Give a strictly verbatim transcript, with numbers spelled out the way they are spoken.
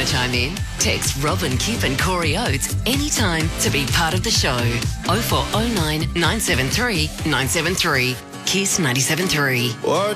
Want to chime in? Text Robin, Kip and Corey Oates anytime to be part of the show. oh four oh nine, nine seven three, nine seven three. Kiss ninety-seven point three.